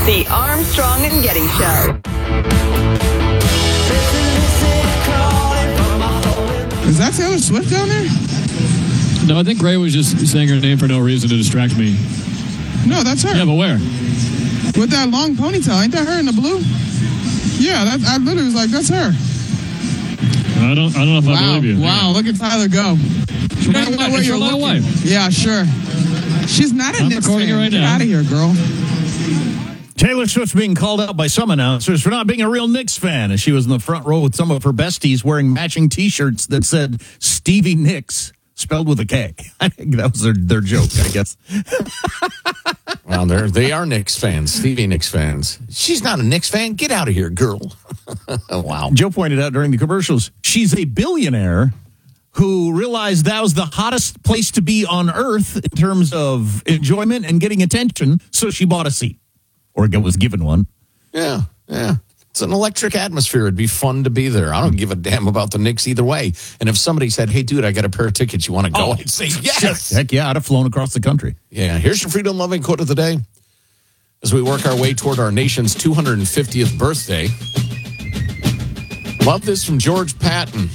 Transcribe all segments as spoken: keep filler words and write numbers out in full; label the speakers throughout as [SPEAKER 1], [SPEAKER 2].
[SPEAKER 1] The Armstrong and Getty Show.
[SPEAKER 2] Is that Taylor Swift down there?
[SPEAKER 3] No, I think Gray was just saying her name for no reason to distract me.
[SPEAKER 2] No, that's her.
[SPEAKER 3] Yeah, but where?
[SPEAKER 2] With that long ponytail. Ain't that her in the blue? Yeah, that, I literally was like, that's her.
[SPEAKER 3] I don't I don't know if
[SPEAKER 2] wow.
[SPEAKER 3] I believe you.
[SPEAKER 2] Wow, look at Tyler go.
[SPEAKER 3] She's my wife. She's my wife.
[SPEAKER 2] Yeah, sure. She's not a
[SPEAKER 3] I'm
[SPEAKER 2] Knicks
[SPEAKER 3] recording
[SPEAKER 2] fan.
[SPEAKER 3] it right
[SPEAKER 2] Get
[SPEAKER 3] now.
[SPEAKER 2] out of here, girl.
[SPEAKER 4] Taylor Swift's being called out by some announcers for not being a real Knicks fan, as she was in the front row with some of her besties wearing matching T-shirts that said Stevie Nicks, spelled with a K. I think that was their, their joke, I guess.
[SPEAKER 5] Well, they're, they are Knicks fans, Stevie Nicks fans. She's not a Knicks fan. Get out of here, girl. Wow.
[SPEAKER 4] Joe pointed out during the commercials, she's a billionaire who realized that was the hottest place to be on earth in terms of enjoyment and getting attention, so she bought a seat. Or was given one.
[SPEAKER 5] Yeah, yeah. It's an electric atmosphere. It'd be fun to be there. I don't give a damn about the Knicks either way. And if somebody said, hey, dude, I got a pair of tickets, you want to go?
[SPEAKER 4] Oh,
[SPEAKER 5] I'd say yes.
[SPEAKER 4] Heck yeah, I'd have flown across the country.
[SPEAKER 5] Yeah, here's your freedom-loving quote of the day. As we work our way toward our nation's two hundred fiftieth birthday. Love this from George Patton.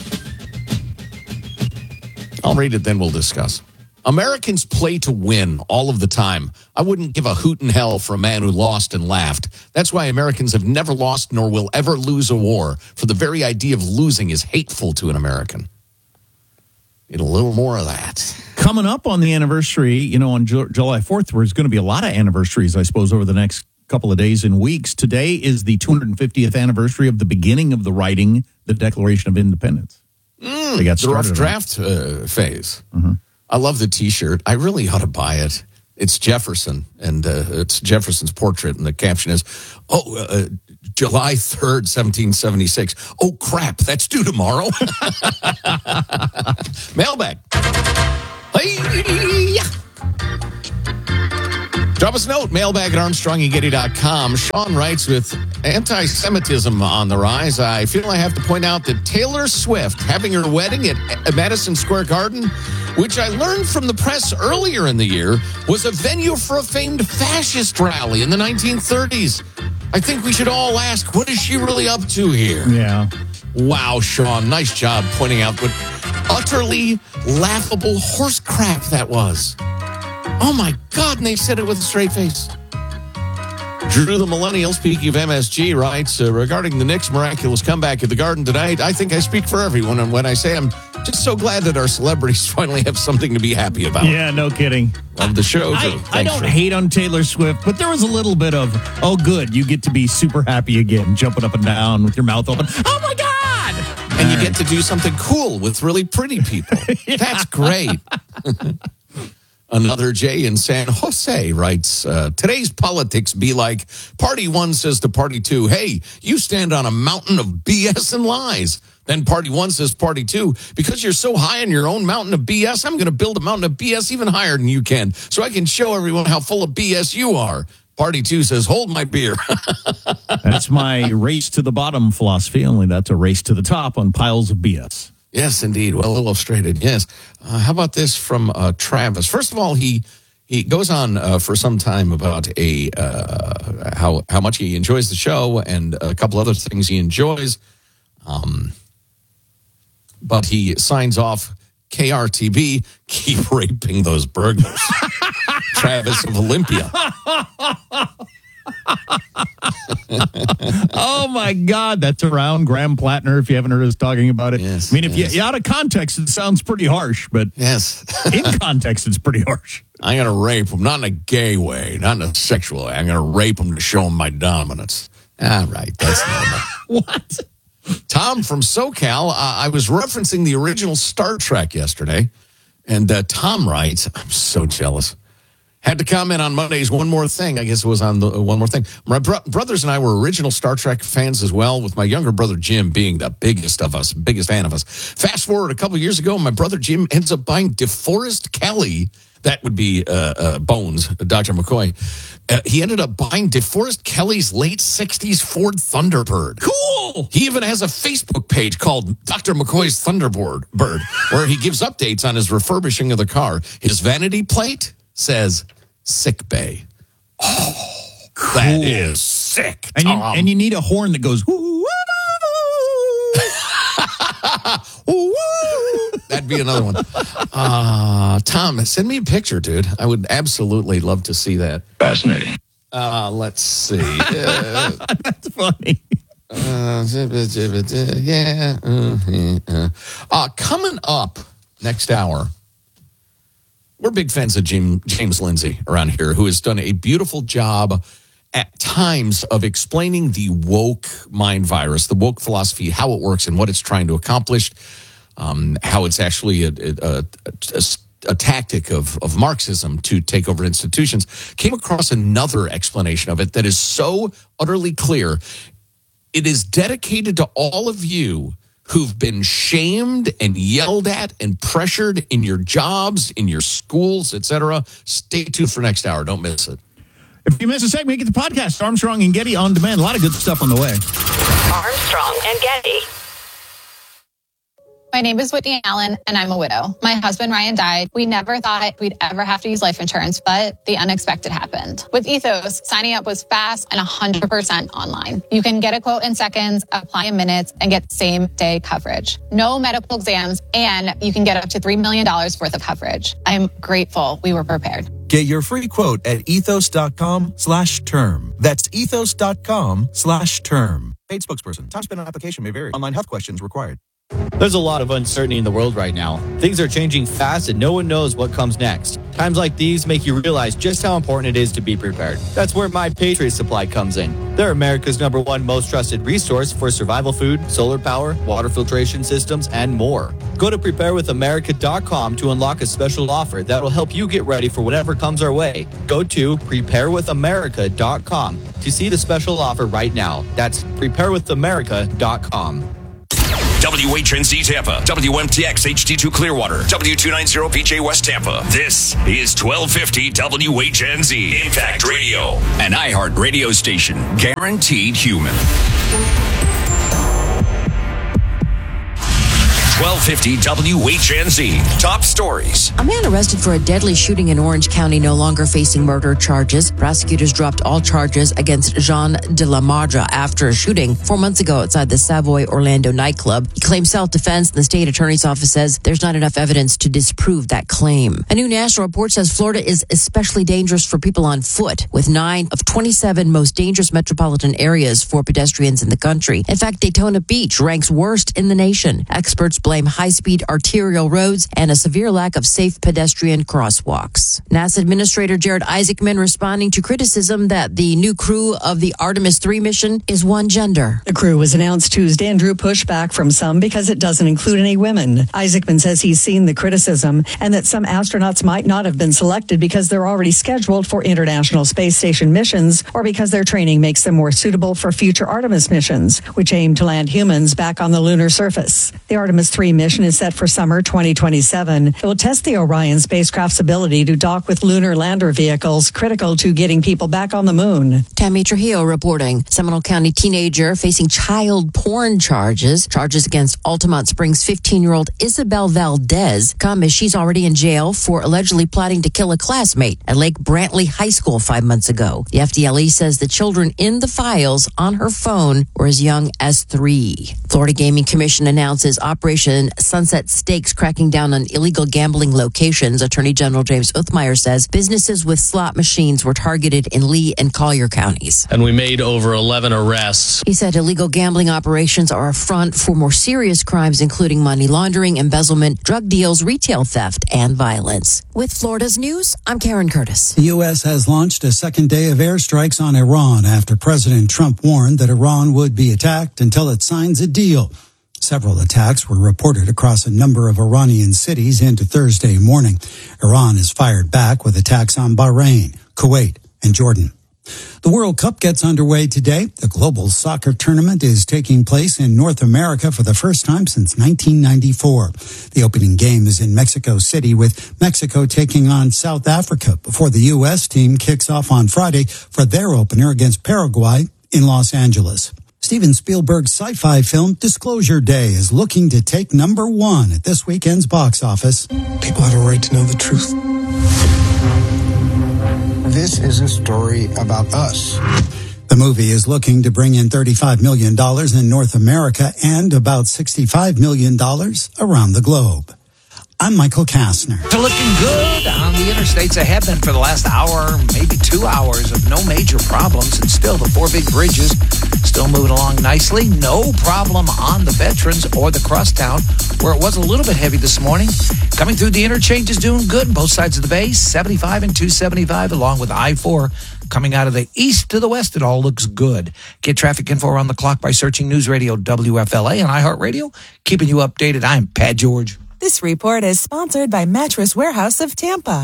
[SPEAKER 5] I'll read it, then we'll discuss. Americans play to win all of the time. I wouldn't give a hoot in hell for a man who lost and laughed. That's why Americans have never lost nor will ever lose a war. For the very idea of losing is hateful to an American. Need a little more of that.
[SPEAKER 4] Coming up on the anniversary, you know, on Ju- July fourth, there's going to be a lot of anniversaries, I suppose, over the next couple of days and weeks. Today is the two hundred fiftieth anniversary of the beginning of the writing, the Declaration of Independence.
[SPEAKER 5] Mm,
[SPEAKER 4] they got
[SPEAKER 5] the rough
[SPEAKER 4] started
[SPEAKER 5] draft uh, phase.
[SPEAKER 4] Mm-hmm.
[SPEAKER 5] I love the T-shirt. I really ought to buy it. It's Jefferson, and uh, it's Jefferson's portrait, and the caption is, oh, uh, July third, seventeen seventy-six. Oh, crap, that's due tomorrow. Mailbag. Hey, drop us a note, mailbag at armstrong and getty dot com. Sean writes, with anti-Semitism on the rise, I feel I have to point out that Taylor Swift having her wedding at Madison Square Garden, which I learned from the press earlier in the year, was a venue for a famed fascist rally in the nineteen thirties. I think we should all ask, what is she really up to here?
[SPEAKER 4] Yeah.
[SPEAKER 5] Wow, Sean, nice job pointing out what utterly laughable horse crap that was. Oh, my God, and they said it with a straight face. Drew the Millennial, speaking of M S G, writes, uh, regarding the Knicks' miraculous comeback at the Garden tonight, I think I speak for everyone and when I say I'm just so glad that our celebrities finally have something to be happy about.
[SPEAKER 4] Yeah, no kidding.
[SPEAKER 5] Love the show.
[SPEAKER 4] I, I don't hate on Taylor Swift, but there was a little bit of, oh, good, you get to be super happy again, jumping up and down with your mouth open. Oh, my God!
[SPEAKER 5] And you get to do something cool with really pretty people. Yeah. That's great. Another Jay in San Jose writes, uh, today's politics be like party one says to party two, hey, you stand on a mountain of B S and lies. Then party one says party two, because you're so high on your own mountain of B S, I'm going to build a mountain of B S even higher than you can so I can show everyone how full of B S you are. Party two says, hold my beer.
[SPEAKER 4] That's my race to the bottom philosophy, only that's a race to the top on piles of B S.
[SPEAKER 5] Yes, indeed. Well illustrated. Yes. Uh, how about this from uh, Travis? First of all, he he goes on uh, for some time about a uh, how how much he enjoys the show and a couple other things he enjoys. Um, but he signs off K R T B, keep raping those burglars. Travis of Olympia.
[SPEAKER 4] Oh, my God. That's around Graham Plattner, if you haven't heard us talking about it.
[SPEAKER 5] Yes,
[SPEAKER 4] I mean, if
[SPEAKER 5] yes.
[SPEAKER 4] you out of context, it sounds pretty harsh, but
[SPEAKER 5] yes,
[SPEAKER 4] in context, it's pretty harsh.
[SPEAKER 5] I'm going to rape them, not in a gay way, not in a sexual way. I'm going to rape them to show them my dominance. All right, that's normal.
[SPEAKER 4] What?
[SPEAKER 5] Tom from SoCal, uh, I was referencing the original Star Trek yesterday, and uh, Tom writes, I'm so jealous. Had to comment on Monday's One More Thing. I guess it was on the uh, One More Thing. My bro- brothers and I were original Star Trek fans as well, with my younger brother Jim being the biggest of us, biggest fan of us. Fast forward a couple of years ago, my brother Jim ends up buying DeForest Kelley. That would be uh, uh, Bones, Doctor McCoy. Uh, he ended up buying DeForest Kelley's late sixties Ford Thunderbird.
[SPEAKER 4] Cool!
[SPEAKER 5] He even has a Facebook page called Doctor McCoy's Thunderbird, Bird, where he gives updates on his refurbishing of the car. His vanity plate says sick bay.
[SPEAKER 4] Oh, cool.
[SPEAKER 5] That is sick,
[SPEAKER 4] And you,
[SPEAKER 5] Tom.
[SPEAKER 4] and you need a horn that goes, woo,
[SPEAKER 5] Woo! That'd be another one. Uh, Tom, send me a picture, dude. I would absolutely love to see that.
[SPEAKER 6] Fascinating.
[SPEAKER 5] Uh, let's see. Uh,
[SPEAKER 4] That's funny.
[SPEAKER 5] uh, yeah. Uh, uh, coming up next hour, we're big fans of Jim, James Lindsay around here, who has done a beautiful job at times of explaining the woke mind virus, the woke philosophy, how it works and what it's trying to accomplish, um, how it's actually a, a, a, a tactic of, of Marxism to take over institutions. Came across another explanation of it that is so utterly clear. It is dedicated to all of you who've been shamed and yelled at and pressured in your jobs, in your schools, et cetera. Stay tuned for next hour. Don't miss it.
[SPEAKER 4] If you miss a segment, get the podcast, Armstrong and Getty on demand. A lot of good stuff on the way.
[SPEAKER 1] Armstrong and Getty.
[SPEAKER 7] My name is Whitney Allen, and I'm a widow. My husband, Ryan, died. We never thought we'd ever have to use life insurance, but the unexpected happened. With Ethos, signing up was fast and one hundred percent online. You can get a quote in seconds, apply in minutes, and get same-day coverage. No medical exams, and you can get up to three million dollars worth of coverage. I'm grateful we were prepared.
[SPEAKER 8] Get your free quote at ethos.com slash term. That's ethos.com slash term. Paid spokesperson. Time spent on application may vary. Online health questions required.
[SPEAKER 9] There's a lot of uncertainty in the world right now. Things are changing fast and no one knows what comes next. Times like these make you realize just how important it is to be prepared. That's where My Patriot Supply comes in. They're America's number one most trusted resource for survival food, solar power, water filtration systems, and more. Go to prepare with america dot com to unlock a special offer that will help you get ready for whatever comes our way. Go to prepare with america dot com to see the special offer right now. That's prepare with america dot com.
[SPEAKER 10] W H N Z Tampa, W M T X H D two Clearwater, W two ninety P J West Tampa. This is twelve fifty W H N Z Impact Radio, an iHeart radio station, guaranteed human. twelve fifty W H N Z. Top stories.
[SPEAKER 11] A man arrested for a deadly shooting in Orange County no longer facing murder charges. Prosecutors dropped all charges against Jean de la Madra after a shooting four months ago outside the Savoy Orlando nightclub. He claimed self-defense. The state attorney's office says there's not enough evidence to disprove that claim. A new national report says Florida is especially dangerous for people on foot, with nine of twenty-seven most dangerous metropolitan areas for pedestrians in the country. In fact, Daytona Beach ranks worst in the nation. Experts blame high-speed arterial roads and a severe lack of safe pedestrian crosswalks. NASA Administrator Jared Isaacman responding to criticism that the new crew of the Artemis three mission is one gender.
[SPEAKER 12] The crew was announced Tuesday and drew pushback from some because it doesn't include any women. Isaacman says he's seen the criticism and that some astronauts might not have been selected because they're already scheduled for International Space Station missions or because their training makes them more suitable for future Artemis missions, which aim to land humans back on the lunar surface. The Artemis three mission is set for summer twenty twenty-seven. It will test the Orion spacecraft's ability to dock with lunar lander vehicles critical to getting people back on the moon.
[SPEAKER 11] Tammy Trujillo reporting. Seminole County teenager facing child porn charges. Charges against Altamont Springs fifteen-year-old Isabel Valdez come as she's already in jail for allegedly plotting to kill a classmate at Lake Brantley High School five months ago. The F D L E says the children in the files on her phone were as young as three. Florida Gaming Commission announces Operation Sunset Stakes cracking down on illegal gambling locations. Attorney General James Uthmeyer says businesses with slot machines were targeted in Lee and Collier counties.
[SPEAKER 13] And we made over eleven arrests.
[SPEAKER 11] He said illegal gambling operations are a front for more serious crimes, including money laundering, embezzlement, drug deals, retail theft, and violence. With Florida's news, I'm Karen Curtis.
[SPEAKER 14] The U S has launched a second day of airstrikes on Iran after President Trump warned that Iran would be attacked until it signs a deal. Several attacks were reported across a number of Iranian cities into Thursday morning. Iran has fired back with attacks on Bahrain, Kuwait, and Jordan. The World Cup gets underway today. The global soccer tournament is taking place in North America for the first time since nineteen ninety-four. The opening game is in Mexico City, with Mexico taking on South Africa before the U S team kicks off on Friday for their opener against Paraguay in Los Angeles. Steven Spielberg's sci-fi film Disclosure Day is looking to take number one at this weekend's box office.
[SPEAKER 15] People have a right to know the truth.
[SPEAKER 6] This is a story about us.
[SPEAKER 14] The movie is looking to bring in thirty-five million dollars in North America and about sixty-five million dollars around the globe. I'm Michael Kastner.
[SPEAKER 15] They're looking good on the interstates. They have been for the last hour, maybe two hours of no major problems. And still, the four big bridges still moving along nicely. No problem on the Veterans or the Crosstown, where it was a little bit heavy this morning. Coming through the interchange is doing good on both sides of the bay. seventy-five and two seventy-five, along with I four. Coming out of the east to the west, it all looks good. Get traffic info around the clock by searching News Radio W F L A and iHeartRadio. Keeping you updated, I'm Pat George.
[SPEAKER 16] This report is sponsored by Mattress Warehouse of Tampa.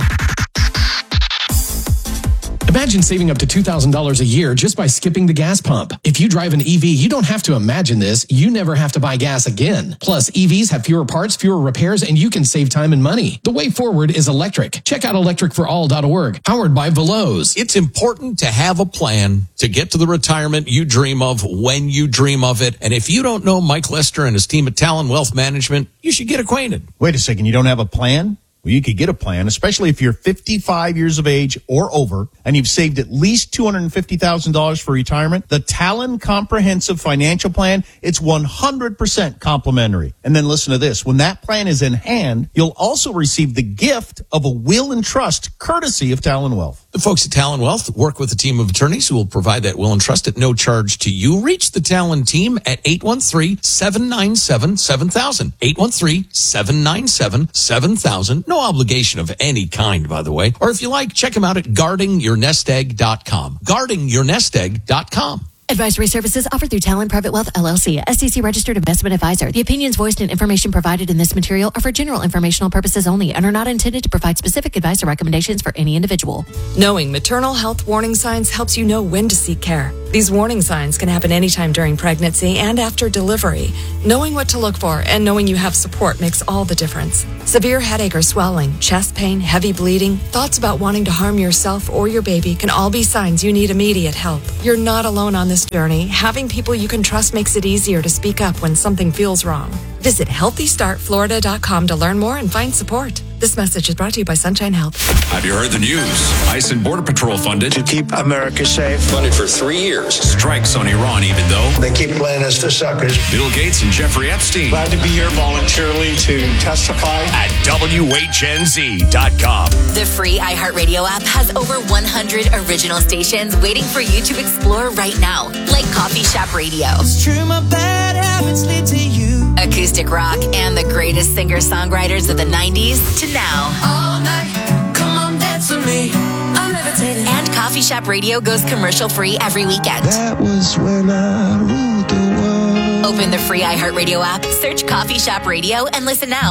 [SPEAKER 17] Imagine saving up to two thousand dollars a year just by skipping the gas pump. If you drive an E V, you don't have to imagine this. You never have to buy gas again. Plus, E Vs have fewer parts, fewer repairs, and you can save time and money. The way forward is electric. Check out electric for all dot org, powered by Veloz.
[SPEAKER 5] It's important to have a plan to get to the retirement you dream of when you dream of it. And if you don't know Mike Lester and his team at Talon Wealth Management, you should get acquainted.
[SPEAKER 4] Wait a second, you don't have a plan? Well, you could get a plan, especially if you're fifty-five years of age or over and you've saved at least two hundred fifty thousand dollars for retirement. The Talon Comprehensive Financial Plan, it's one hundred percent complimentary. And then listen to this. When that plan is in hand, you'll also receive the gift of a will and trust courtesy of Talon Wealth.
[SPEAKER 5] The folks at Talon Wealth work with a team of attorneys who will provide that will and trust at no charge to you. Reach the Talon team at eight one three, seven nine seven, seven thousand. eight one three, seven nine seven, seven thousand. No obligation of any kind, by the way. Or if you like, check them out at guarding your nest egg dot com. guarding your nest egg dot com.
[SPEAKER 18] Advisory services offered through Talon Private Wealth, L L C, S E C registered investment advisor. The opinions voiced and information provided in this material are for general informational purposes only and are not intended to provide specific advice or recommendations for any individual.
[SPEAKER 16] Knowing maternal health warning signs helps you know when to seek care. These warning signs can happen anytime during pregnancy and after delivery. Knowing what to look for and knowing you have support makes all the difference. Severe headache or swelling, chest pain, heavy bleeding, thoughts about wanting to harm yourself or your baby can all be signs you need immediate help. You're not alone on this journey. Having people you can trust makes it easier to speak up when something feels wrong. Visit healthy start florida dot com to learn more and find support. This message is brought to you by Sunshine Health.
[SPEAKER 10] Have you heard the news? ICE and Border Patrol funded
[SPEAKER 6] To keep America safe.
[SPEAKER 10] funded for three years. Strikes on Iran, even though
[SPEAKER 6] They keep playing us for suckers.
[SPEAKER 10] Bill Gates and Jeffrey Epstein
[SPEAKER 6] Glad to be here voluntarily to testify.
[SPEAKER 10] at W H N Z dot com.
[SPEAKER 19] The free iHeartRadio app has over one hundred original stations waiting for you to explore right now, like Coffee Shop Radio,
[SPEAKER 20] It's true, my bad habits lead to you.
[SPEAKER 19] acoustic rock, and the greatest singer-songwriters of the nineties to now.
[SPEAKER 20] All night, come on, dance with me. I'm levitating.
[SPEAKER 19] And Coffee Shop Radio goes commercial-free every weekend.
[SPEAKER 20] That was when I ruled the world.
[SPEAKER 19] Open the free iHeartRadio app, search Coffee Shop Radio, and listen now.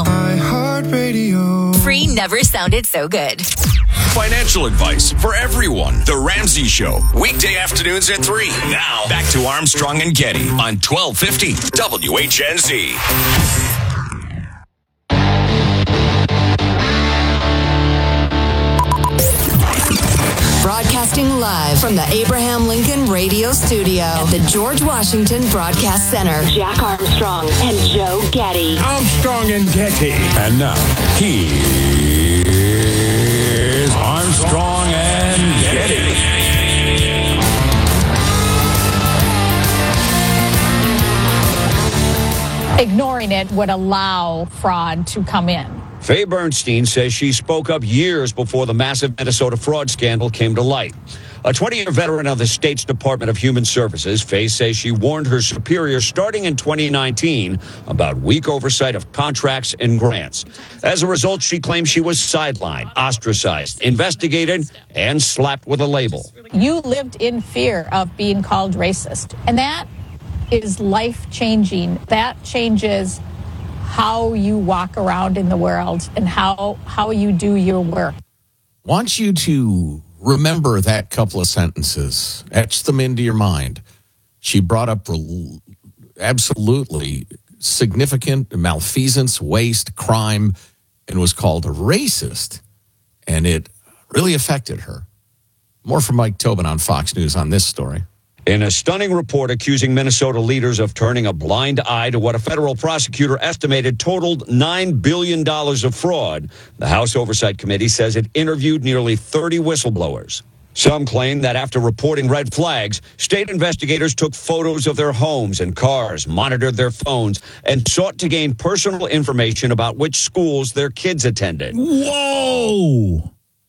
[SPEAKER 20] iHeartRadio.
[SPEAKER 19] Free never sounded so good.
[SPEAKER 10] Financial advice for everyone. The Ramsey Show, weekday afternoons at three. Now, back to Armstrong and Getty on twelve fifty W H N Z.
[SPEAKER 16] Broadcasting live from the Abraham Lincoln Radio Studio at the George Washington Broadcast Center.
[SPEAKER 1] Jack Armstrong and Joe Getty.
[SPEAKER 21] Armstrong and Getty. And now, here's Armstrong and Getty.
[SPEAKER 22] Ignoring it would allow fraud to come in.
[SPEAKER 23] Faye Bernstein says she spoke up years before the massive Minnesota fraud scandal came to light. A twenty-year veteran of the state's Department of Human Services, Faye says she warned her superiors starting in twenty nineteen about weak oversight of contracts and grants. As a result, she claims she was sidelined, ostracized, investigated, and slapped with a label.
[SPEAKER 22] You lived in fear of being called racist, and that is life-changing. That changes how you walk around in the world and how how you do your work.
[SPEAKER 5] Want you to remember that couple of sentences. Etch them into your mind. She brought up absolutely significant malfeasance, waste, crime, and was called a racist. And it really affected her. More from Mike Tobin on Fox News on this story.
[SPEAKER 23] In a stunning report accusing Minnesota leaders of turning a blind eye to what a federal prosecutor estimated totaled nine billion dollars of fraud, the House Oversight Committee says it interviewed nearly thirty whistleblowers. Some claim that after reporting red flags, state investigators took photos of their homes and cars, monitored their phones, and sought to gain personal information about which schools their kids attended.
[SPEAKER 4] Whoa!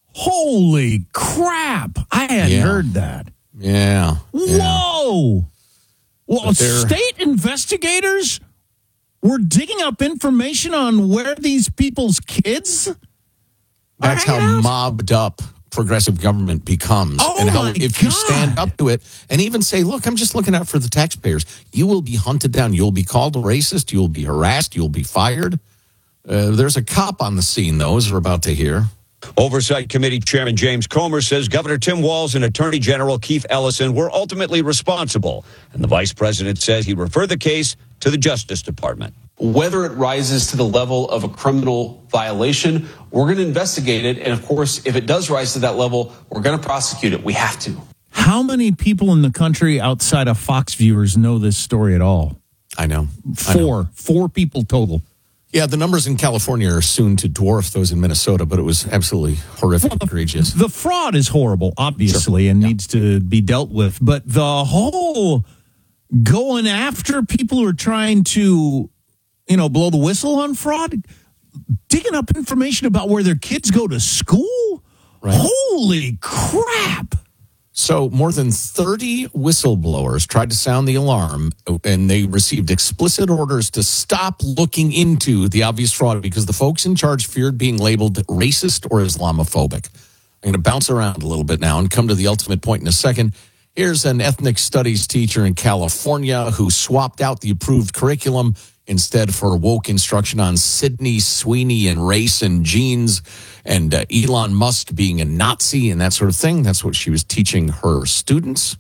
[SPEAKER 4] Holy crap! I hadn't
[SPEAKER 5] Yeah.
[SPEAKER 4] heard that.
[SPEAKER 5] Yeah. yeah.
[SPEAKER 4] Whoa! Well,
[SPEAKER 5] But they're-
[SPEAKER 4] state investigators were digging up information on where these people's kids.
[SPEAKER 5] That's how mobbed up progressive government becomes.
[SPEAKER 4] Oh,
[SPEAKER 5] and how
[SPEAKER 4] my
[SPEAKER 5] if you
[SPEAKER 4] God.
[SPEAKER 5] stand up to it and even say, look, I'm just looking out for the taxpayers, you will be hunted down. You'll be called a racist. You'll be harassed. You'll be fired. Uh, there's a cop on the scene, though, as we're about to hear.
[SPEAKER 23] Oversight Committee Chairman James Comer says Governor Tim Walz and Attorney General Keith Ellison were ultimately responsible. And the vice president says he referred the case to the Justice Department.
[SPEAKER 2] Whether it rises to the level of a criminal violation, we're going to investigate it. And of course, if it does rise to that level, we're going to prosecute it. We have to.
[SPEAKER 4] How many people in the country outside of Fox viewers know this story at all?
[SPEAKER 5] I know.
[SPEAKER 4] Four.
[SPEAKER 5] I know.
[SPEAKER 4] Four people total.
[SPEAKER 5] Yeah, the numbers in California are soon to dwarf those in Minnesota, but it was absolutely horrific, well, the, egregious.
[SPEAKER 4] The fraud is horrible, obviously, sure. and yeah. needs to be dealt with. But the whole going after people who are trying to, you know, blow the whistle on fraud, digging up information about where their kids go to school? Right. Holy crap.
[SPEAKER 5] So more than thirty whistleblowers tried to sound the alarm, and they received explicit orders to stop looking into the obvious fraud because the folks in charge feared being labeled racist or Islamophobic. I'm going to bounce around a little bit now and come to the ultimate point in a second. Here's an ethnic studies teacher in California who swapped out the approved curriculum instead for woke instruction on Sydney Sweeney and race and genes and uh, Elon Musk being a Nazi and that sort of thing. That's what she was teaching her students.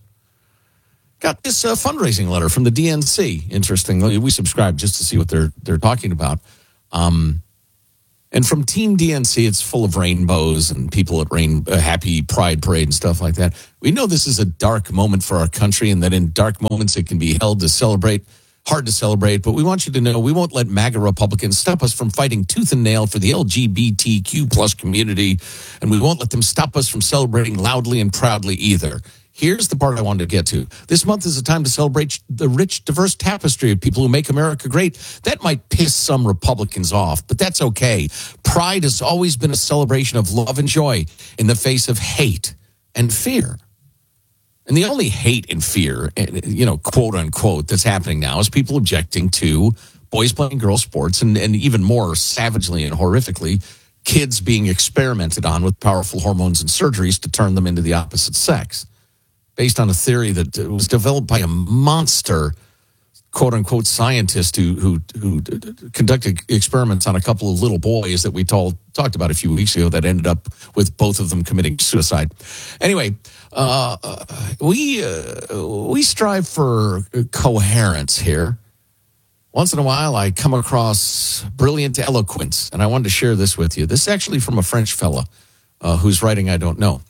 [SPEAKER 5] Got this uh, fundraising letter from the D N C. Interestingly, we subscribe just to see what they're they're talking about. Um, and from Team D N C, it's full of rainbows and people at rain uh, happy Pride Parade and stuff like that. We know this is a dark moment for our country and that in dark moments it can be held to celebrate. Hard to celebrate, but we want you to know we won't let MAGA Republicans stop us from fighting tooth and nail for the L G B T Q plus community, and we won't let them stop us from celebrating loudly and proudly either. Here's the part I wanted to get to. This month is a time to celebrate the rich, diverse tapestry of people who make America great. That might piss some Republicans off, but that's okay. Pride has always been a celebration of love and joy in the face of hate and fear. And the only hate and fear, you know, quote unquote, that's happening now is people objecting to boys playing girls sports and, and even more savagely and horrifically, kids being experimented on with powerful hormones and surgeries to turn them into the opposite sex, based on a theory that was developed by a monster, quote unquote, scientist who who, who conducted experiments on a couple of little boys that we told, talked about a few weeks ago that ended up with both of them committing suicide. Anyway, uh, we uh, we strive for coherence here. Once in a while, I come across brilliant eloquence, and I wanted to share this with you. This is actually from a French fella uh, whose writing I don't know.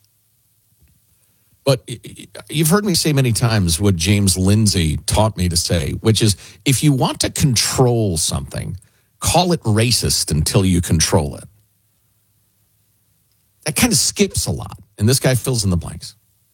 [SPEAKER 5] But you've heard me say many times what James Lindsay taught me to say, which is if you want to control something, call it racist until you control it. That kind of skips a lot, and this guy fills in the blanks.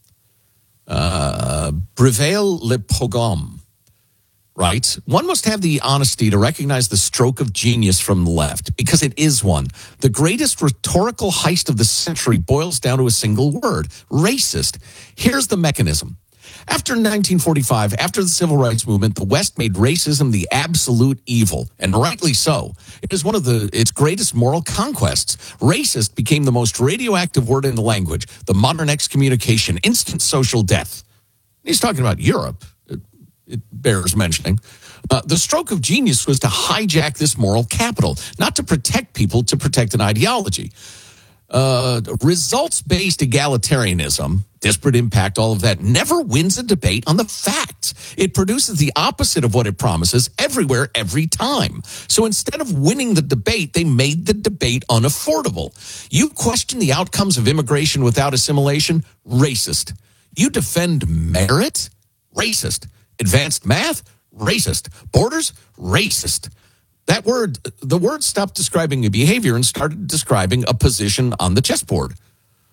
[SPEAKER 5] Uh, Brevel Le Pogrom writes, one must have the honesty to recognize the stroke of genius from the left, because it is one. The greatest rhetorical heist of the century boils down to a single word, racist. Here's the mechanism. After nineteen forty-five, after the civil rights movement, the West made racism the absolute evil, and rightly so. It is one of the its greatest moral conquests. Racist became the most radioactive word in the language, the modern excommunication, instant social death. He's talking about Europe. It, it bears mentioning. Uh, the stroke of genius was to hijack this moral capital, not to protect people, to protect an ideology. Uh, results-based egalitarianism, disparate impact, all of that, never wins a debate on the facts. It produces the opposite of what it promises everywhere, every time. So instead of winning the debate, they made the debate unaffordable. You question the outcomes of immigration without assimilation? Racist. You defend merit? Racist. Advanced math? Racist. Borders? Racist. That word, the word stopped describing a behavior and started describing a position on the chessboard.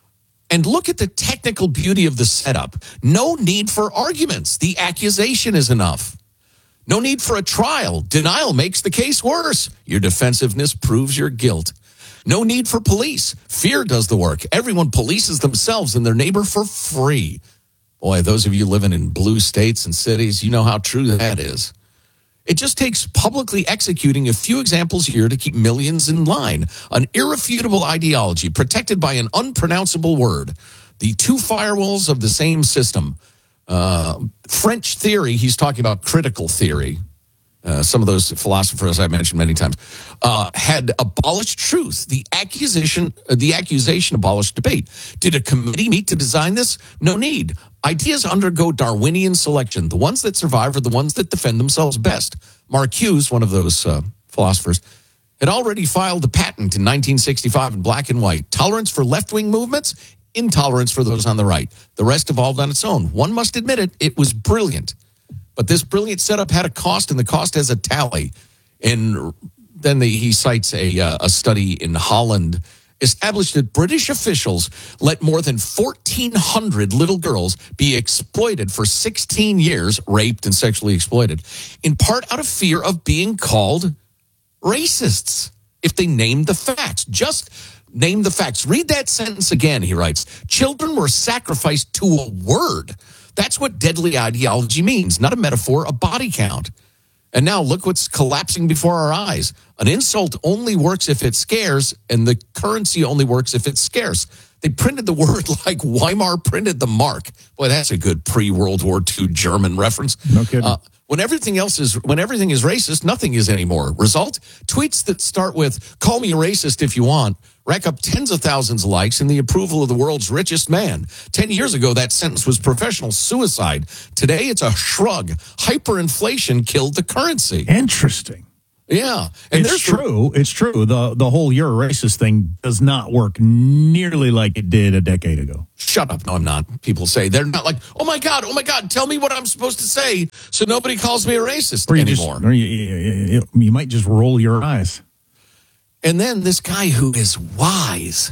[SPEAKER 5] And look at the technical beauty of the setup. No need for arguments. The accusation is enough. No need for a trial. Denial makes the case worse. Your defensiveness proves your guilt. No need for police. Fear does the work. Everyone polices themselves and their neighbor for free. Boy, those of you living in blue states and cities, you know how true that is. It just takes publicly executing a few examples here to keep millions in line. An irrefutable ideology protected by an unpronounceable word. The two firewalls of the same system. Uh, French theory, he's talking about critical theory. Uh, some of those philosophers I mentioned many times uh, had abolished truth. The accusation, uh, the accusation abolished debate. Did a committee meet to design this? No need. Ideas undergo Darwinian selection. The ones that survive are the ones that defend themselves best. Marcuse, one of those uh, philosophers, had already filed a patent in nineteen sixty-five in black and white. Tolerance for left-wing movements, intolerance for those on the right. The rest evolved on its own. One must admit it, it was brilliant. But this brilliant setup had a cost, and the cost has a tally. And then the, he cites a, uh, a study in Holland, established that British officials let more than fourteen hundred little girls be exploited for sixteen years, raped and sexually exploited, in part out of fear of being called racists if they named the facts. Just name the facts. Read that sentence again, he writes. Children were sacrificed to a word. That's what deadly ideology means, not a metaphor, a body count. And now look what's collapsing before our eyes. An insult only works if it scares, and the currency only works if it's scarce. They printed the word like Weimar printed the mark. Boy, that's a good pre-World War Two German reference.
[SPEAKER 4] No kidding.
[SPEAKER 5] Uh, when everything else is, when everything is racist, nothing is anymore. Result, tweets that start with, call me a racist if you want, rack up tens of thousands of likes and the approval of the world's richest man. Ten years ago, that sentence was professional suicide. Today, it's a shrug. Hyperinflation killed the currency.
[SPEAKER 4] Interesting.
[SPEAKER 5] Yeah. And
[SPEAKER 4] it's true. It's true. The the whole you're a racist thing does not work nearly like it did a decade ago.
[SPEAKER 5] Shut up. No, I'm not. People say they're not like, oh my God, oh my God, tell me what I'm supposed to say so nobody calls me a racist
[SPEAKER 4] or you
[SPEAKER 5] anymore.
[SPEAKER 4] Just, or you, you, you might just roll your eyes.
[SPEAKER 5] And then this guy who is wise,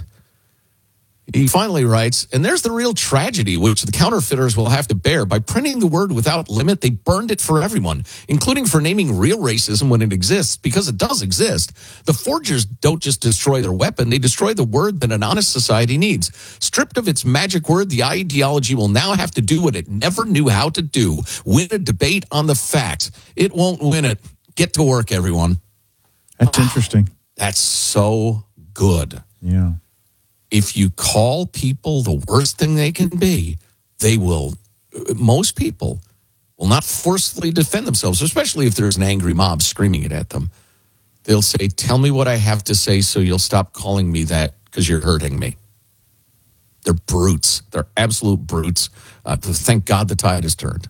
[SPEAKER 5] he finally writes, and there's the real tragedy which the counterfeiters will have to bear. By printing the word without limit, they burned it for everyone, including for naming real racism when it exists, because it does exist. The forgers don't just destroy their weapon, they destroy the word that an honest society needs. Stripped of its magic word, the ideology will now have to do what it never knew how to do, win a debate on the facts. It won't win it. Get to work, everyone.
[SPEAKER 4] That's interesting.
[SPEAKER 5] That's so good.
[SPEAKER 4] Yeah.
[SPEAKER 5] If you call people the worst thing they can be, they will, most people will not forcefully defend themselves, especially if there's an angry mob screaming it at them. They'll say, tell me what I have to say so you'll stop calling me that because you're hurting me. They're brutes. They're absolute brutes. Uh, thank God the tide has turned.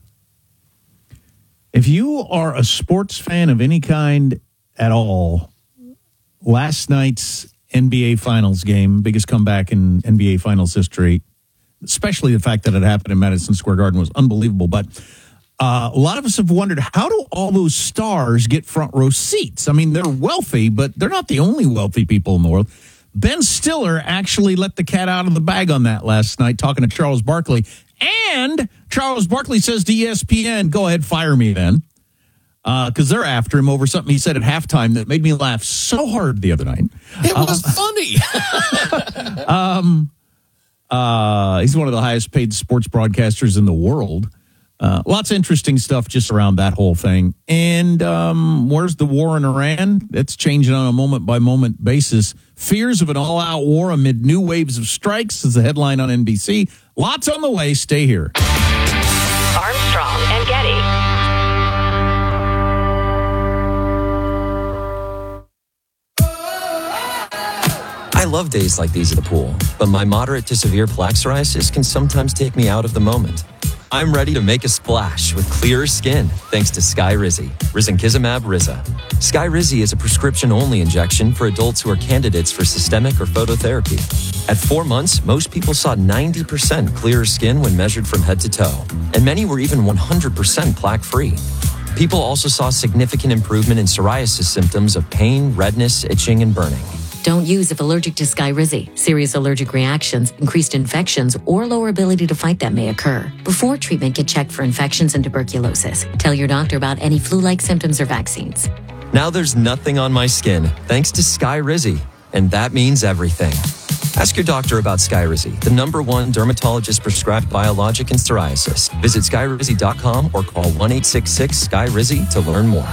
[SPEAKER 4] If you are a sports fan of any kind at all, last night's N B A Finals game, biggest comeback in N B A Finals history, especially the fact that it happened in Madison Square Garden, was unbelievable. But uh, a lot of us have wondered, how do all those stars get front row seats? I mean, they're wealthy, but they're not the only wealthy people in the world. Ben Stiller actually let the cat out of the bag on that last night, talking to Charles Barkley. And Charles Barkley says to E S P N, go ahead, fire me then. Because uh, they're after him over something he said at halftime that made me laugh so hard the other night.
[SPEAKER 5] It was
[SPEAKER 4] uh,
[SPEAKER 5] funny.
[SPEAKER 4] um, uh, he's one of the highest paid sports broadcasters in the world. Uh, lots of interesting stuff just around that whole thing. And um, where's the war in Iran? It's changing on a moment-by-moment basis. Fears of an all-out war amid new waves of strikes is the headline on N B C. Lots on the way. Stay here.
[SPEAKER 1] Armstrong and Getty.
[SPEAKER 3] I love days like these at the pool, but my moderate to severe plaque psoriasis can sometimes take me out of the moment. I'm ready to make a splash with clearer skin thanks to Skyrizi, Risankizumab Riza. Skyrizi is a prescription-only injection for adults who are candidates for systemic or phototherapy. At four months, most people saw ninety percent clearer skin when measured from head to toe, and many were even one hundred percent plaque-free. People also saw significant improvement in psoriasis symptoms of pain, redness, itching, and burning.
[SPEAKER 18] Don't use if allergic to Skyrizi. Serious allergic reactions, increased infections, or lower ability to fight them may occur. Before treatment, get checked for infections and tuberculosis. Tell your doctor about any flu-like symptoms or vaccines.
[SPEAKER 3] Now there's nothing on my skin thanks to Skyrizi, and that means everything. Ask your doctor about Skyrizi, the number one dermatologist prescribed biologic in psoriasis. Visit skyrizi dot com or call one eight six six Skyrizi to learn more.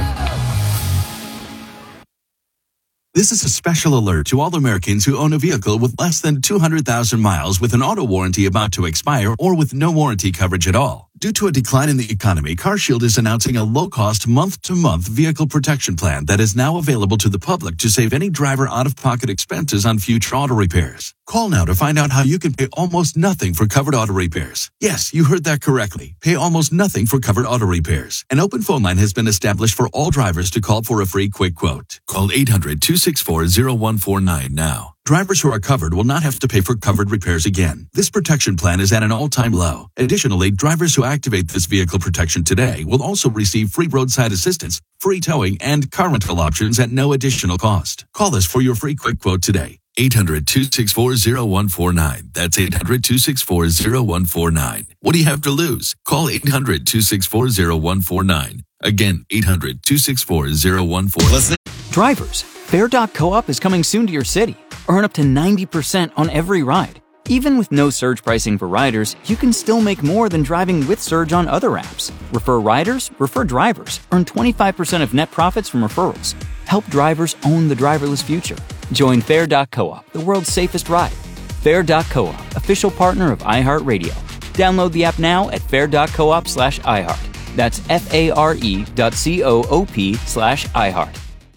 [SPEAKER 7] This is a special alert to all Americans who own a vehicle with less than two hundred thousand miles with an auto warranty about to expire or with no warranty coverage at all. Due to a decline in the economy, CarShield is announcing a low-cost, month-to-month vehicle protection plan that is now available to the public to save any driver out-of-pocket expenses on future auto repairs. Call now to find out how you can pay almost nothing for covered auto repairs. Yes, you heard that correctly. Pay almost nothing for covered auto repairs. An open phone line has been established for all drivers to call for a free quick quote. Call eight hundred, two six four, zero one four nine now. Drivers who are covered will not have to pay for covered repairs again. This protection plan is at an all-time low. Additionally, drivers who activate this vehicle protection today will also receive free roadside assistance, free towing, and car rental options at no additional cost. Call us for your free quick quote today. eight hundred, two six four, zero one four nine. That's eight hundred, two six four, zero one four nine. What do you have to lose? Call eight hundred, two six four, zero one four nine. Again, eight hundred, two six four, zero one four nine.
[SPEAKER 8] Drivers, Fair dot co-op is coming soon to your city. Earn up to ninety percent on every ride. Even with no surge pricing for riders, you can still make more than driving with Surge on other apps. Refer riders, refer drivers. Earn twenty-five percent of net profits from referrals. Help drivers own the driverless future. Join Fair dot co-op, the world's safest ride. Fair dot co-op, official partner of iHeartRadio. Download the app now at fair dot coop slash iHeart. That's F-A-R-E dot C-O-O-P slash iHeart.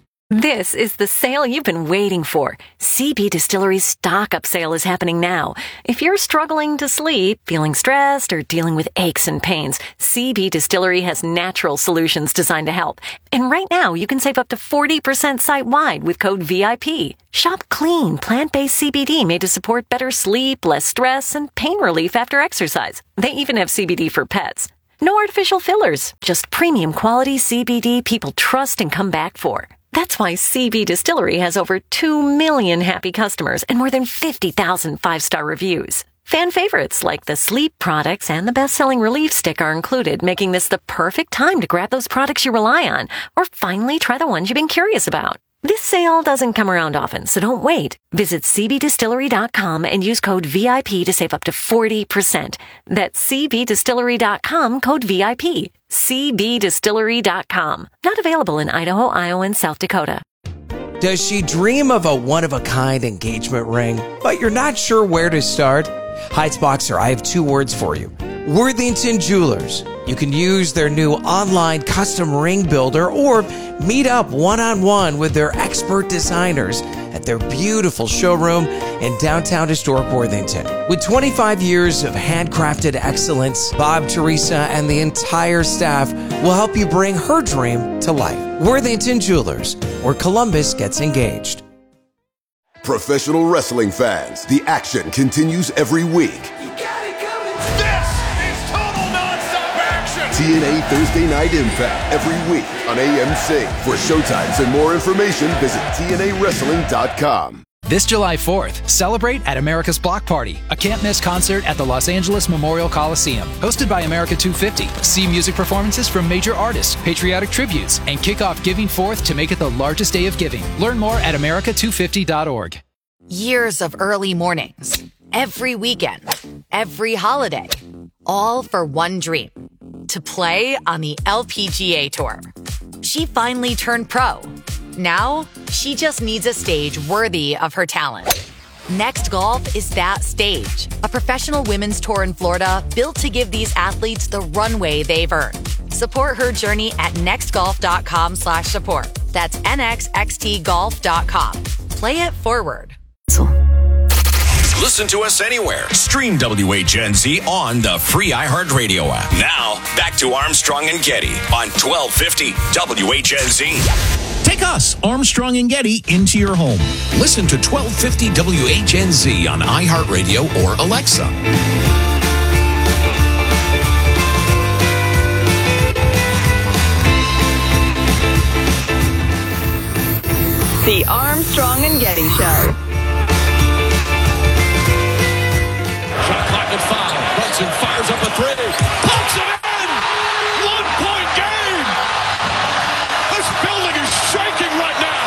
[SPEAKER 9] This is the sale you've been waiting for. C B Distillery's stock-up sale is happening now. If you're struggling to sleep, feeling stressed, or dealing with aches and pains, C B Distillery has natural solutions designed to help. And right now, you can save up to forty percent site-wide with code V I P. Shop clean, plant-based C B D made to support better sleep, less stress, and pain relief after exercise. They even have C B D for pets. No artificial fillers, just premium quality C B D people trust and come back for. That's why C B Distillery has over two million happy customers and more than fifty thousand five-star reviews. Fan favorites like the sleep products and the best-selling relief stick are included, making this the perfect time to grab those products you rely on or finally try the ones you've been curious about. This sale doesn't come around often, so don't wait. Visit C B distillery dot com and use code V I P to save up to forty percent. That's C B distillery dot com, code V I P. C B distillery dot com. Not available in Idaho, Iowa, and South Dakota.
[SPEAKER 24] Does she dream of a one-of-a-kind engagement ring, but you're not sure where to start? Heights Boxer, I have two words for you. Worthington Jewelers. You can use their new online custom ring builder or meet up one-on-one with their expert designers at their beautiful showroom in downtown historic Worthington. With twenty-five years of handcrafted excellence, Bob, Teresa, and the entire staff will help you bring her dream to life. Worthington Jewelers, where Columbus gets engaged.
[SPEAKER 25] Professional wrestling fans, the action continues every week. T N A Thursday Night Impact every week on A M C. For showtimes and more information, visit T N A wrestling dot com.
[SPEAKER 26] This July fourth, celebrate at America's Block Party, a can't-miss concert at the Los Angeles Memorial Coliseum. Hosted by America two fifty. See music performances from major artists, patriotic tributes, and kick off Giving Fourth to make it the largest day of giving. Learn more at America two fifty dot org.
[SPEAKER 27] Years of early mornings, every weekend, every holiday, all for one dream. To play on the L P G A Tour. She finally turned pro. Now, she just needs a stage worthy of her talent. Next Golf is that stage. A professional women's tour in Florida built to give these athletes the runway they've earned. Support her journey at nextgolf.com slash support. That's N X X T golf dot com. Play it forward.
[SPEAKER 10] Listen to us anywhere. Stream W H N Z on the free iHeartRadio app. Now, back to Armstrong and Getty on twelve fifty W H N Z.
[SPEAKER 4] Take us, Armstrong and Getty, into your home.
[SPEAKER 5] Listen to twelve fifty W H N Z on iHeartRadio or Alexa.
[SPEAKER 1] The Armstrong
[SPEAKER 6] Armstrong and Getty Show.
[SPEAKER 21] Shot clock at five. Brunson fires up a three. Puts it in! One point game! This building is shaking right now!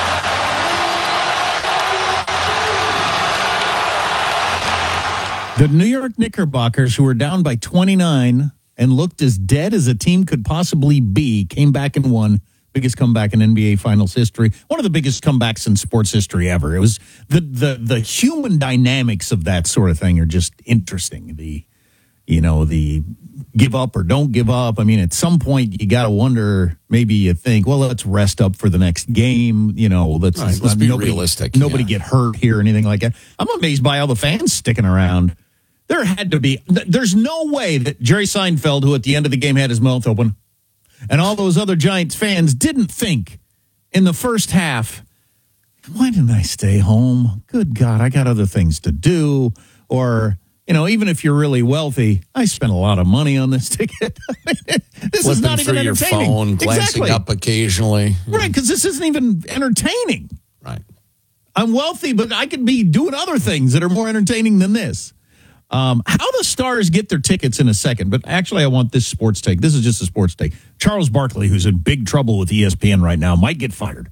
[SPEAKER 4] The New York Knickerbockers, who were down by twenty-nine and looked as dead as a team could possibly be, came back and won. Biggest comeback in N B A Finals history. One of the biggest comebacks in sports history ever. It was the the the human dynamics of that sort of thing are just interesting. The you know the give up or don't give up. I mean, at some point you got to wonder. Maybe you think, well, let's rest up for the next game. You know, let's
[SPEAKER 5] right, let's be
[SPEAKER 4] nobody,
[SPEAKER 5] realistic.
[SPEAKER 4] Nobody
[SPEAKER 5] yeah.
[SPEAKER 4] get hurt here or anything like that. I'm amazed by all the fans sticking around. There had to be. There's no way that Jerry Seinfeld, who at the end of the game had his mouth open, and all those other Giants fans didn't think in the first half, why didn't I stay home? Good God, I got other things to do. Or, you know, even if you're really wealthy, I spent a lot of money on this ticket. This
[SPEAKER 5] Flipping
[SPEAKER 4] is not even
[SPEAKER 5] through your
[SPEAKER 4] entertaining.
[SPEAKER 5] phone, glancing
[SPEAKER 4] exactly.
[SPEAKER 5] up occasionally.
[SPEAKER 4] Right, because this isn't even entertaining.
[SPEAKER 5] Right.
[SPEAKER 4] I'm wealthy, but I could be doing other things that are more entertaining than this. Um, how the Stars get their tickets in a second, but actually I want this sports take. This is just a sports take. Charles Barkley, who's in big trouble with E S P N right now, might get fired.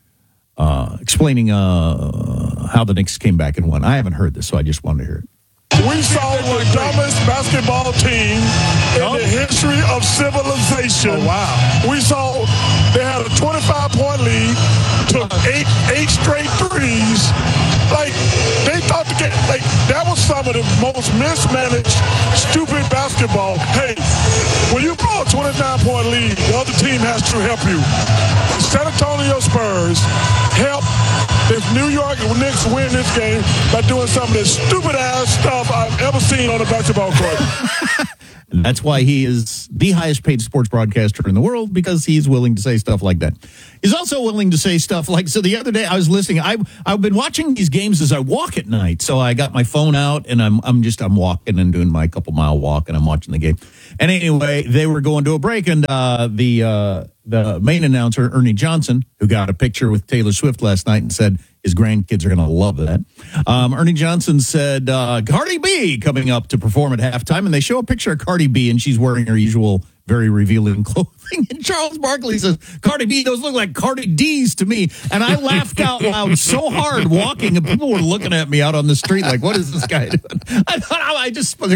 [SPEAKER 4] Uh, explaining uh, how the Knicks came back and won. I haven't heard this, so I just wanted to hear it.
[SPEAKER 21] We saw the dumbest basketball team in the history of civilization. Oh, wow. We saw they had a twenty-five point lead, took eight eight straight threes. Like, they thought the game, like, that was some of the most mismanaged, stupid basketball. Hey, when you blow a twenty-nine point lead, the other team has to help you. The San Antonio Spurs help the New York Knicks win this game by doing some of the stupid-ass stuff I've ever seen on a basketball court.
[SPEAKER 4] And that's why he is the highest paid sports broadcaster in the world, because he's willing to say stuff like that. He's also willing to say stuff like, so the other day I was listening, I, I've been watching these games as I walk at night. So I got my phone out and I'm I'm just, I'm walking and doing my couple mile walk and I'm watching the game. And anyway, they were going to a break and uh, the uh, the main announcer, Ernie Johnson, who got a picture with Taylor Swift last night and said his grandkids are going to love that. Um, Ernie Johnson said, uh, Cardi B coming up to perform at halftime. And they show a picture of Cardi B and she's wearing her usual very revealing clothing. And Charles Barkley says, Cardi B, those look like Cardi D's to me. And I laughed out loud so hard walking and people were looking at me out on the street like, what is this guy doing? I thought I just, those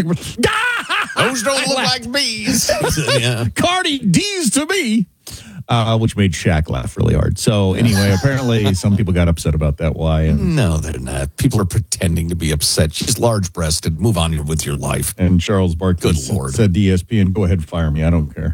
[SPEAKER 5] don't look like bees. Yeah.
[SPEAKER 4] Cardi D's to me. Uh, which made Shaq laugh really hard. So anyway, apparently some people got upset about that. Why? And,
[SPEAKER 5] no, they're not. People are pretending to be upset. She's large-breasted. Move on with your life.
[SPEAKER 4] And Charles Barkley
[SPEAKER 5] Good Lord.
[SPEAKER 4] said to E S P N, go ahead, fire me. I don't care.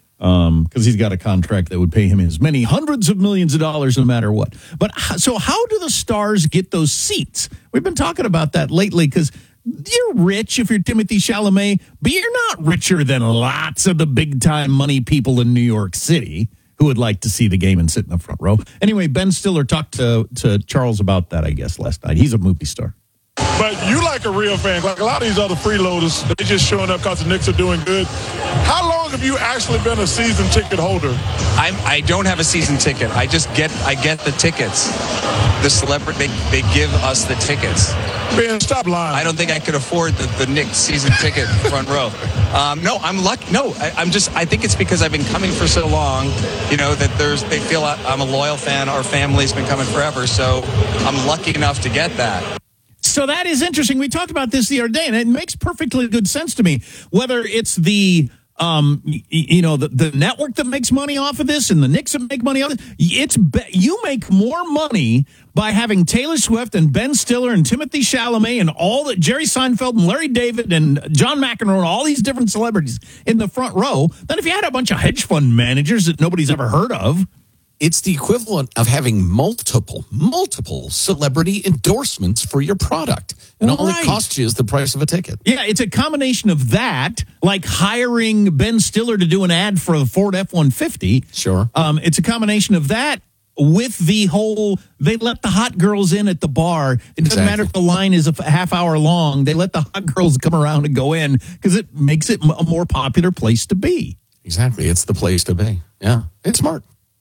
[SPEAKER 4] Um, because he's got a contract that would pay him as many hundreds of millions of dollars no matter what. But h- so how do the Stars get those seats? We've been talking about that lately because you're rich if you're Timothy Chalamet, but you're not richer than lots of the big-time money people in New York City who would like to see the game and sit in the front row. Anyway, Ben Stiller talked to, to Charles about that, I guess, last night. He's a movie star.
[SPEAKER 21] But you like a real fan. Like a lot of these other freeloaders, they just showing up because the Knicks are doing good. How long have you actually been a season ticket holder?
[SPEAKER 11] I'm, I don't have a season ticket. I just get I get the tickets. The celebrity, they, they give us the tickets.
[SPEAKER 21] Ben, stop lying.
[SPEAKER 11] I don't think I could afford the, the Knicks season ticket front row. Um, no, I'm lucky. No, I, I'm just, I think it's because I've been coming for so long, you know, that there's, they feel I, I'm a loyal fan. Our family's been coming forever. So I'm lucky enough to get that.
[SPEAKER 4] So that is interesting. We talked about this the other day, and it makes perfectly good sense to me. Whether it's the, um, you know, the, the network that makes money off of this and the Knicks that make money off of this, it's be- you make more money by having Taylor Swift and Ben Stiller and Timothy Chalamet and all the Jerry Seinfeld and Larry David and John McEnroe and all these different celebrities in the front row than if you had a bunch of hedge fund managers that nobody's ever heard of.
[SPEAKER 5] It's the equivalent of having multiple, multiple celebrity endorsements for your product. And all
[SPEAKER 4] Right.
[SPEAKER 5] it costs you is the price of a ticket.
[SPEAKER 4] Yeah, it's a combination of that, like hiring Ben Stiller to do an ad for the Ford F one fifty.
[SPEAKER 5] Sure.
[SPEAKER 4] Um, it's a combination of that with the whole, they let the hot girls in at the bar. It doesn't
[SPEAKER 5] Exactly.
[SPEAKER 4] matter if the line is a f- half hour long. They let the hot girls come around and go in because it makes it a more popular place to be.
[SPEAKER 5] Exactly. It's the place to be. Yeah. It's smart.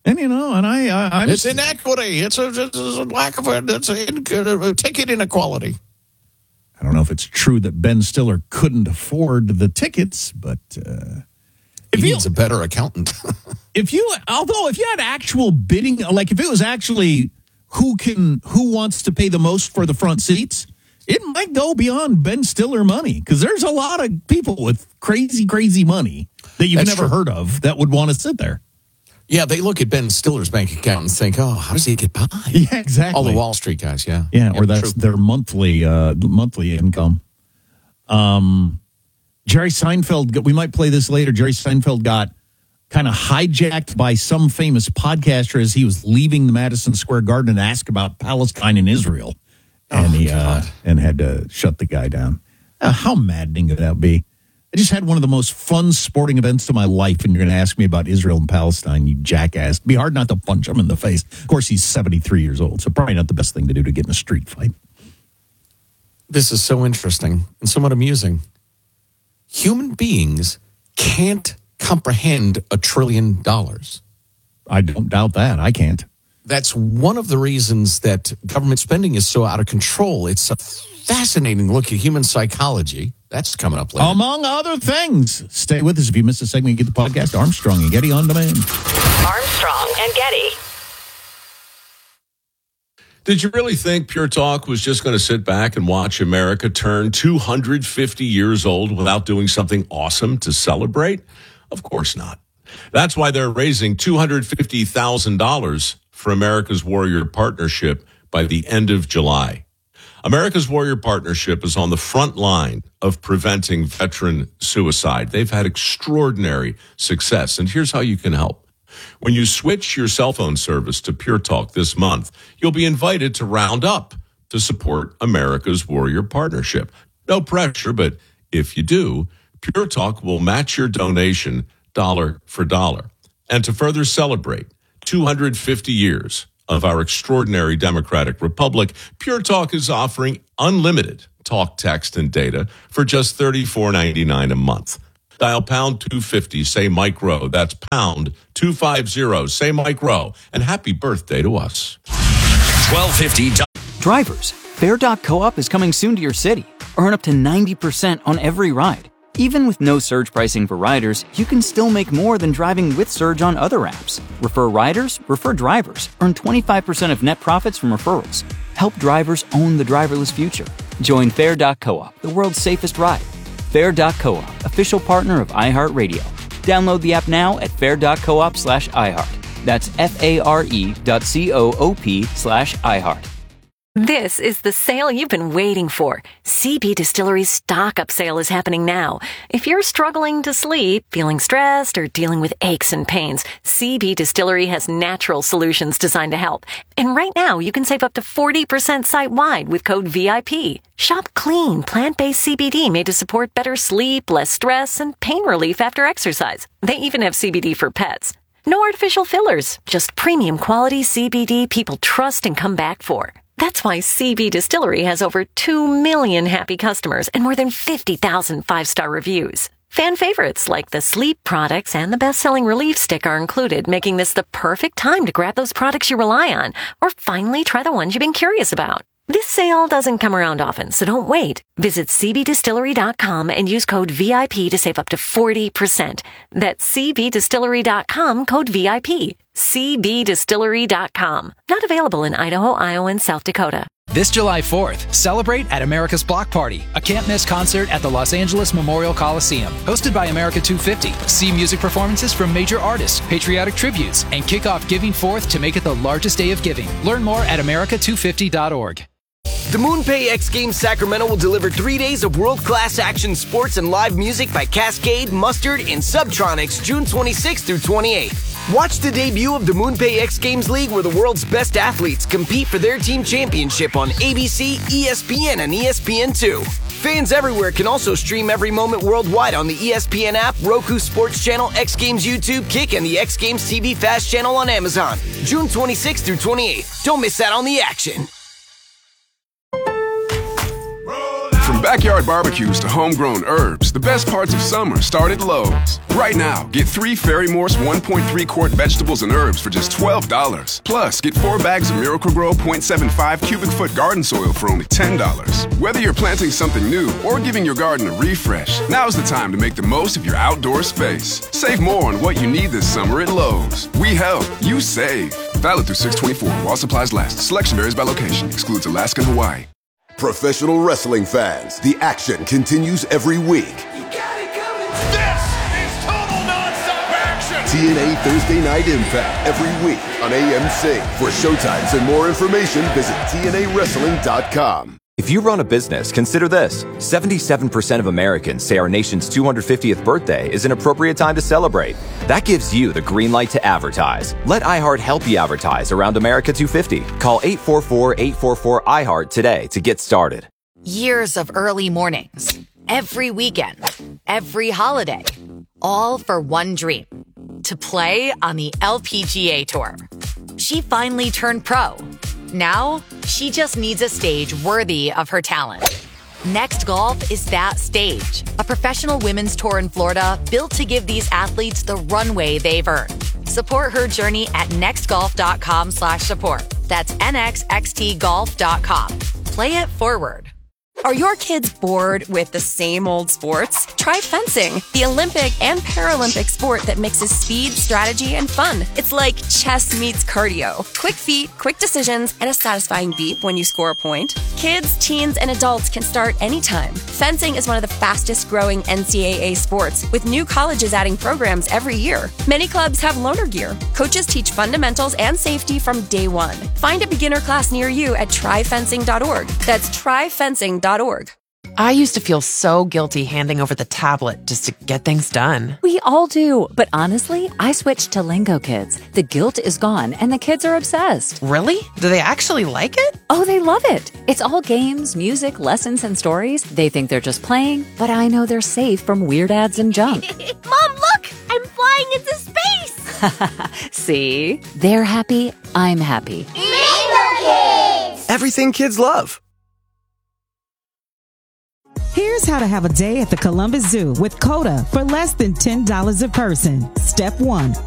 [SPEAKER 4] And, you know, and I... I I'm,
[SPEAKER 5] it's inequity. It's a, it's a lack of... A, it's a, a ticket inequality.
[SPEAKER 4] I don't know if it's true that Ben Stiller couldn't afford the tickets, but... Uh,
[SPEAKER 5] if he needs you, a better accountant.
[SPEAKER 4] if you... Although, if you had actual bidding... Like, if it was actually who can... Who wants to pay the most for the front seats... It might go beyond Ben Stiller money, because there's a lot of people with crazy, crazy money that you've
[SPEAKER 5] That's
[SPEAKER 4] never
[SPEAKER 5] true.
[SPEAKER 4] heard of that would want to sit there.
[SPEAKER 5] Yeah, they look at Ben Stiller's bank account and think, oh, how does he get by?
[SPEAKER 4] Yeah, exactly.
[SPEAKER 5] All the Wall Street guys, yeah.
[SPEAKER 4] Yeah,
[SPEAKER 5] yeah
[SPEAKER 4] or that's
[SPEAKER 5] true.
[SPEAKER 4] their monthly uh, monthly income. Um, Jerry Seinfeld, we might play this later. Jerry Seinfeld got kind of hijacked by some famous podcaster as he was leaving the Madison Square Garden to ask about Palestine and Israel. And
[SPEAKER 5] oh,
[SPEAKER 4] he uh, and had to shut the guy down. Uh, how maddening could that be? I just had one of the most fun sporting events of my life, and you're going to ask me about Israel and Palestine, you jackass. It'd be hard not to punch him in the face. Of course, he's seventy-three years old, so probably not the best thing to do to get in a street fight.
[SPEAKER 5] This is so interesting and somewhat amusing. Human beings can't comprehend a trillion dollars.
[SPEAKER 4] I don't doubt that. I can't.
[SPEAKER 5] That's one of the reasons that government spending is so out of control. It's a fascinating look at human psychology. That's coming up later.
[SPEAKER 4] Among other things. Stay with us. If you missed a segment, you get the podcast Armstrong and Getty on demand.
[SPEAKER 1] Armstrong and Getty.
[SPEAKER 6] Did you really think Pure Talk was just going to sit back and watch America turn two hundred fifty years old without doing something awesome to celebrate? Of course not. That's why they're raising two hundred fifty thousand dollars for America's Warrior Partnership by the end of July. America's Warrior Partnership is on the front line of preventing veteran suicide. They've had extraordinary success, and here's how you can help. When you switch your cell phone service to Pure Talk this month, you'll be invited to round up to support America's Warrior Partnership. No pressure, but if you do, Pure Talk will match your donation dollar for dollar. And to further celebrate two hundred fifty years of our extraordinary democratic republic, Pure Talk is offering unlimited talk, text, and data for just thirty-four ninety-nine a month. Dial pound two fifty, say Mike Rowe. That's pound two fifty, say Mike Rowe. And happy birthday to us.
[SPEAKER 10] twelve fifty
[SPEAKER 8] Drivers, Fair dot Co-op is coming soon to your city. Earn up to ninety percent on every ride. Even with no surge pricing for riders, you can still make more than driving with surge on other apps. Refer riders, refer drivers. Earn twenty-five percent of net profits from referrals. Help drivers own the driverless future. Join Fair dot Co-op, the world's safest ride. Fair dot Co-op, official partner of iHeartRadio. Download the app now at fair.coop slash iHeart. That's F-A-R-E dot C-O-O-P slash iHeart.
[SPEAKER 9] This is the sale you've been waiting for. C B Distillery's stock-up sale is happening now. If you're struggling to sleep, feeling stressed, or dealing with aches and pains, C B Distillery has natural solutions designed to help. And right now, you can save up to forty percent site-wide with code V I P. Shop clean, plant-based C B D made to support better sleep, less stress, and pain relief after exercise. They even have C B D for pets. No artificial fillers, just premium quality C B D people trust and come back for. That's why C B Distillery has over two million happy customers and more than fifty thousand five-star reviews. Fan favorites like the sleep products and the best-selling relief stick are included, making this the perfect time to grab those products you rely on or finally try the ones you've been curious about. This sale doesn't come around often, so don't wait. Visit C B distillery dot com and use code V I P to save up to forty percent. That's C B distillery dot com, code V I P. C B distillery dot com. Not available in Idaho, Iowa, and South Dakota.
[SPEAKER 26] This July fourth, celebrate at America's Block Party, a can't-miss concert at the Los Angeles Memorial Coliseum. Hosted by America two fifty. See music performances from major artists, patriotic tributes, and kick off Giving Fourth to make it the largest day of giving. Learn more at America two fifty dot org.
[SPEAKER 12] The MoonPay X Games Sacramento will deliver three days of world-class action sports and live music by Cascade, Mustard, and Subtronics June twenty-sixth through twenty-eighth. Watch the debut of the MoonPay X Games League, where the world's best athletes compete for their team championship on A B C, E S P N, and E S P N two. Fans everywhere can also stream every moment worldwide on the E S P N app, Roku Sports Channel, X Games YouTube, Kick, and the X Games T V Fast Channel on Amazon. June twenty-sixth through twenty-eighth. Don't miss out on the action.
[SPEAKER 25] From
[SPEAKER 13] backyard barbecues to homegrown herbs, the best parts of summer start at Lowe's. Right now, get three Fairy Morse one point three quart vegetables and herbs for just twelve dollars. Plus, get four bags of Miracle-Gro point seven five cubic foot garden soil for only ten dollars. Whether you're planting something new or giving your garden a refresh, now's the time to make the most of your outdoor space. Save more on what you need this summer at Lowe's. We help, you save. Valid through six twenty-four while supplies last. Selection varies by location. Excludes Alaska and Hawaii.
[SPEAKER 25] Professional wrestling fans, the action continues every week.
[SPEAKER 10] This is total nonstop action.
[SPEAKER 25] T N A Thursday Night Impact every week on A M C. For showtimes and more information, visit T N A wrestling dot com.
[SPEAKER 14] If you run a business, consider this. seventy-seven percent of Americans say our nation's two hundred fiftieth birthday is an appropriate time to celebrate. That gives you the green light to advertise. Let iHeart help you advertise around America two fifty. Call eight four four, eight four four, I heart today to get started.
[SPEAKER 27] Years of early mornings, every weekend, every holiday, all for one dream, to play on the L P G A Tour. She finally turned pro. Now, she just needs a stage worthy of her talent. Next Golf is that stage, a professional women's tour in Florida built to give these athletes the runway they've earned. Support her journey at nextgolf.com slash support. That's nxxt golf dot com. Play it forward.
[SPEAKER 15] Are your kids bored with the same old sports? Try fencing, the Olympic and Paralympic sport that mixes speed, strategy, and fun. It's like chess meets cardio. Quick feet, quick decisions, and a satisfying beep when you score a point. Kids, teens, and adults can start anytime. Fencing is one of the fastest growing N C double A sports, with new colleges adding programs every year. Many clubs have loaner gear. Coaches teach fundamentals and safety from day one. Find a beginner class near you at try fencing dot org. That's try fencing dot org.
[SPEAKER 16] I used to feel so guilty handing over the tablet just to get things done.
[SPEAKER 17] We all do, but honestly, I switched to Lingo Kids. The guilt is gone, and the kids are obsessed.
[SPEAKER 16] Really? Do they actually like it?
[SPEAKER 17] Oh, they love it. It's all games, music, lessons, and stories. They think they're just playing, but I know they're safe from weird ads and junk.
[SPEAKER 19] Mom, look! I'm flying into space!
[SPEAKER 17] See? They're happy, I'm happy.
[SPEAKER 19] Lingo Kids!
[SPEAKER 12] Everything kids love.
[SPEAKER 20] Here's how to have a day at the Columbus Zoo with Coda for less than ten dollars a person. Step one.